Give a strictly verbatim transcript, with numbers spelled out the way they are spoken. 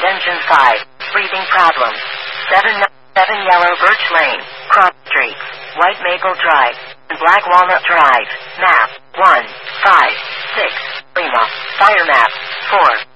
engine five. Breathing problems. seven seven Yellow Birch Lane. Cross Streets. White Maple Drive. And Black Walnut Drive. Map. one five six. Lima. Fire map. four.